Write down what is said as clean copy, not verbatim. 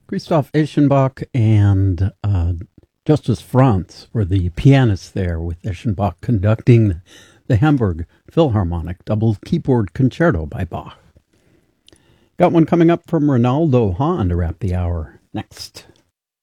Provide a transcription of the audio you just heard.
Christoph Eschenbach and Justus Franz were the pianists there, with Eschenbach conducting the Hamburg Philharmonic double keyboard concerto by Bach. Got one coming up from Ronaldo Hahn to wrap the hour next.